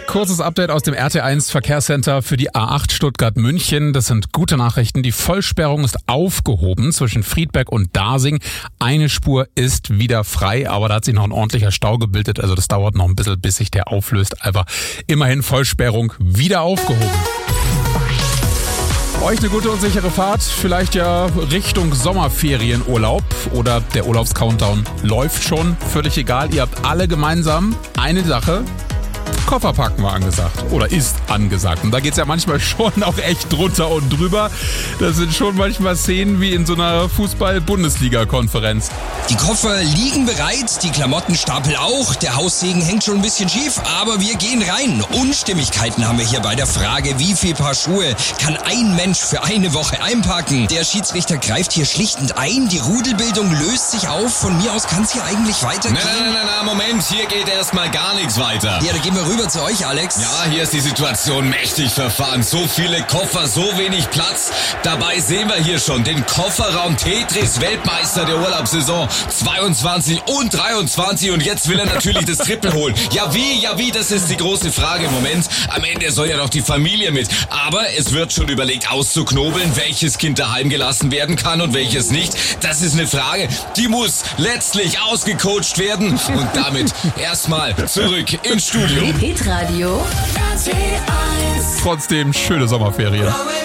Kurzes Update aus dem RT1 Verkehrscenter für die A8 Stuttgart-München. Das sind gute Nachrichten. Die Vollsperrung ist aufgehoben zwischen Friedberg und Dasing. Eine Spur ist wieder frei, aber da hat sich noch ein ordentlicher Stau gebildet. Also das dauert noch ein bisschen, bis sich der auflöst. Aber immerhin Vollsperrung wieder aufgehoben. Euch eine gute und sichere Fahrt, vielleicht ja Richtung Sommerferienurlaub oder der Urlaubscountdown läuft schon, völlig egal. Ihr habt alle gemeinsam eine Sache, Koffer packen war angesagt oder ist angesagt. Und da geht's ja manchmal schon auch echt drunter und drüber. Das sind schon manchmal Szenen wie in so einer Fußball-Bundesliga-Konferenz. Die Koffer liegen bereit, die Klamottenstapel auch. Der Haussegen hängt schon ein bisschen schief, aber wir gehen rein. Unstimmigkeiten haben wir hier bei der Frage, wie viel Paar Schuhe kann ein Mensch für eine Woche einpacken? Der Schiedsrichter greift hier schlichtend ein. Die Rudelbildung löst sich auf. Von mir aus kann es hier eigentlich weitergehen. Na, Moment, hier geht erstmal gar nichts weiter. Ja, da gehen wir rüber zu euch, Alex. Ja, hier ist die Situation mächtig verfahren. So viele Koffer, so wenig Platz. Dabei sehen wir hier schon den Kofferraum Tetris, Weltmeister der Urlaubssaison 22 und 23. Und jetzt will er natürlich das Triple holen. Ja wie, das ist die große Frage im Moment. Am Ende soll ja noch die Familie mit. Aber es wird schon überlegt auszuknobeln, welches Kind daheim gelassen werden kann und welches nicht. Das ist eine Frage, die muss letztlich ausgecoacht werden. Und damit erstmal zurück ins Studio. Hitradio. Trotzdem schöne Sommerferien.